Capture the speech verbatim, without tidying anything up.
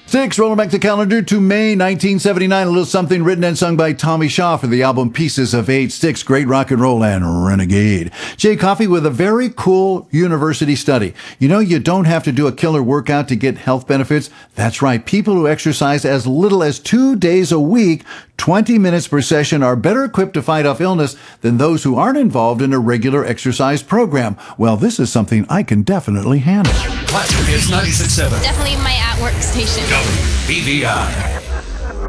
Six, rolling back the calendar to May nineteen seventy-nine. A little something written and sung by Tommy Shaw for the album Pieces of Eight Sticks. Great rock and roll and renegade. Jay Coffey with a very cool university study. You know, you don't have to do a killer workout to get health benefits. That's right. People who exercise as little as two days a week, twenty minutes per session, are better equipped to fight off illness than those who aren't involved in a regular exercise program. Well, this is something I can definitely handle. Placer Hits ninety-six point seven. Definitely my at-work station. W B V I.